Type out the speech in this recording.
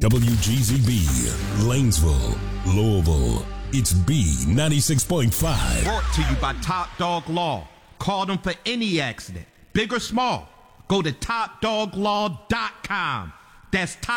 WGZB, Lanesville, Louisville. It's B96.5. Brought to you by Top Dog Law. Call them for any accident, big or small. Go to topdoglaw.com. That's